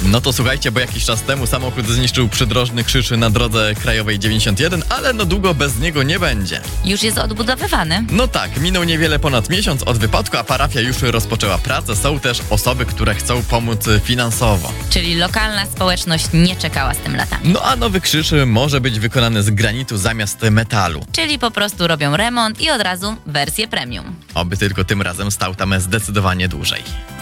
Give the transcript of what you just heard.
No to słuchajcie, bo jakiś czas temu samochód zniszczył przydrożny krzyż na drodze krajowej 91, ale no długo bez niego nie będzie. Już jest odbudowywany. No tak, minął niewiele ponad miesiąc od wypadku, a parafia już rozpoczęła pracę. Są też osoby, które chcą pomóc finansowo. Czyli lokalna społeczność nie czekała z tym latami. No a nowy krzyż może być wykonany z granitu zamiast metalu. Czyli po prostu robią remont i od razu wersję premium. Oby tylko tym razem stał tam zdecydowanie dłużej.